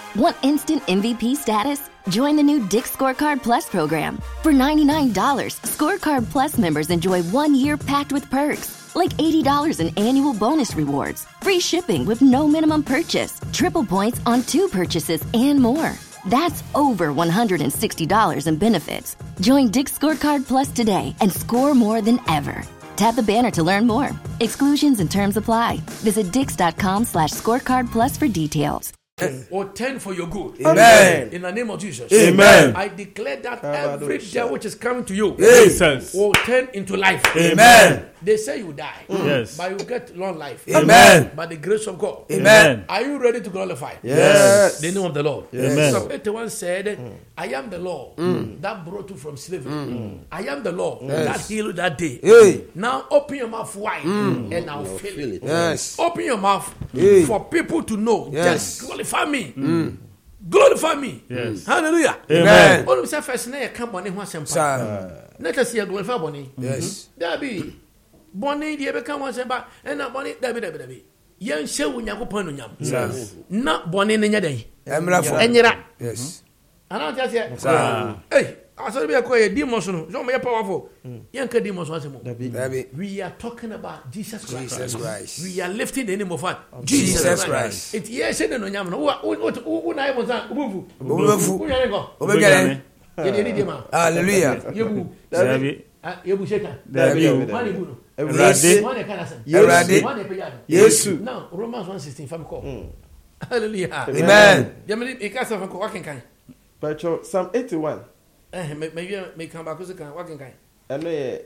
Want instant MVP status? Join the new Dick's Scorecard Plus program. For $99, Scorecard Plus members enjoy 1 year packed with perks, like $80 in annual bonus rewards, free shipping with no minimum purchase, triple points on 2 purchases, and more. That's over $160 in benefits. Join Dick's Scorecard Plus today and score more than ever. Tap the banner to learn more. Exclusions and terms apply. Visit dix.com/scorecard plus for details. Or 10 for your good. Amen. In the name of Jesus. Amen. I declare that every day which is coming to you will turn into life. Amen. They say you die, Yes. but you get long life. Amen. By the grace of God. Amen. Are you ready to glorify? Yes. The name of the Lord. Amen. Psalm 81 said, I am the Lord that brought you from slavery. I am the Lord that healed that day. Hey. Now open your mouth wide and I'll fill it. Yes. Open your mouth Hey. for people to know. Yes. Just glorify me. Glorify me. Yes. Hallelujah. Amen. All of us first na come boni ho asem pa. Sir. Let us see glorify boni. Yes. There be boni dey be come asem ba and na boni there be. Yen hye Onyankopon no nyam. Yes. Na boni ne nya den. Emra for. Enyira. Yes. Ana just say. Sir. Hey, asori be akoye demons no. So me powerful. Yen ka demons asem. Dabi. We are talking about Jesus Christ. Jesus Christ. We are lifting the name of what? Jesus Christ. It yes no nyam no. Wo na yebo san obufu. Obufu. Wo yare go. Obegale. Ye ni dem. Hallelujah. Yebu. Dabi. Yebu sheka. Dabi. Mani bu no. Erade. Mani kana san. Erade. Mani pe ya. Yesu. Now Romans 1:16 fam call. Hallelujah. Amen. Yamini e ka san fam call wakin kan. But Psalm 81. Me come back so kan wakin kan. And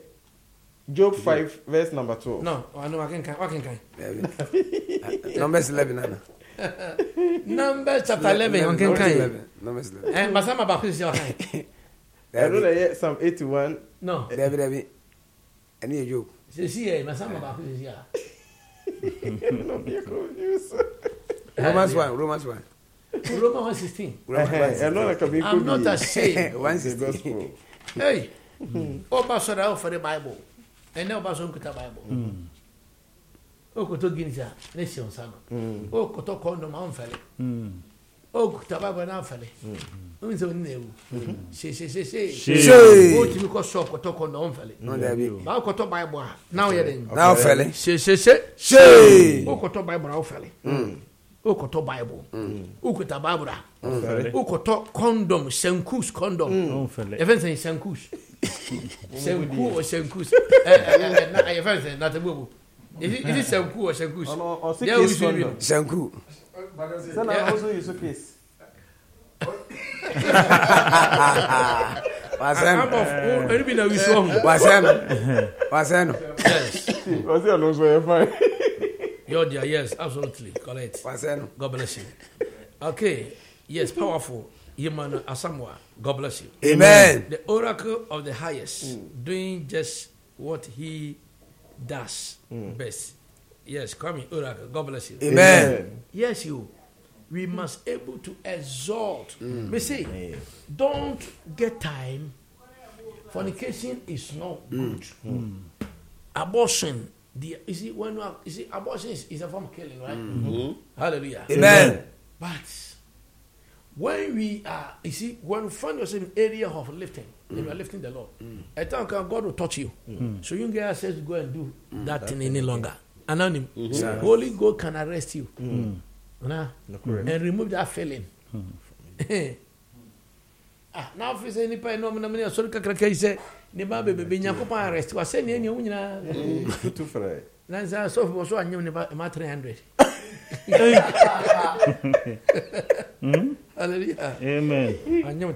Job 5 verse number 12. No, I know wakin kan. Numbers 11 Anna. Numbers chapter 11 wakin kan. Numbers 11. Masama ba ko si wakin. I know that Psalm 81. No. Dabi. Any joke. Si masama ba ko si ya. Romans 1. Romans 1:16. I'm not ashamed. 1:16. Hey, Oba sorrow for the Bible. And now Oba the Bible. Okoto Ginza, Nation Sama. Okoto condom on felle. Okoto Bible now felle. Unzo new. Say. What you call shop or talk on the on felle. No, Dabi. Now Koto Bible. Now you're in. Now felle. Say. Okoto Bible now felle. Okoto Bible. Okoto Bible. Okoto condom, Senkus condom. Everything Senkus. Senku or Senkus. Everything not a boo. Is it Senku or Senkus? Yeah, we should Senku. Then I also use a case. Wasem. Yes. Was it also fine? You're there, yes, absolutely. Correct. Wasem. God bless you. Okay, yes, powerful. Yemana Asamoah. God bless you. Amen. The oracle of the highest, doing just what he does best. Yes, coming oracle. God bless you. Amen. Yes, you. We must able to exalt. Me say, don't get time. Fornication is not good. Abortion. You see, abortion is a form of killing, right? Hallelujah. Amen. But when we are, you see, when we find yourself in area of lifting, and you are lifting the Lord, at time God will touch you. So you get access to go and do that thing any longer. Anonymous. Holy God can arrest you. And remove that feeling. Now if you say any pain, no, sorry, Kaka say, Niba baby, Yakupa arrest was saying, you know, Too fry. Nansa so was so I knew about 300. Hallelujah. Amen. I know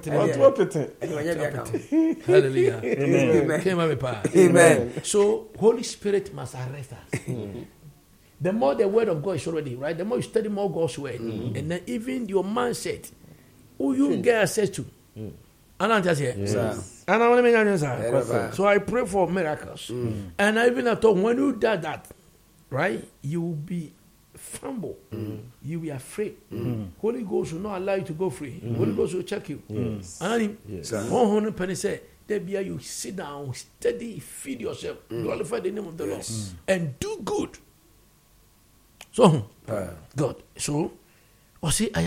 Hallelujah. Amen. Amen. So Holy Spirit must arrest us. The more the word of God is already, right? The more you study more God's word. And then even your mindset, who you get access to. And I'm just here. And I want to make an answer. So I pray for miracles. And I even have told when you do that, right, you will be fumble. You will be afraid. Holy Ghost will not allow you to go free. Holy Ghost will check you. And 100 penny say, there be you sit down, steady, feed yourself, glorify the name of the Lord, and do good. So, God. So, I say,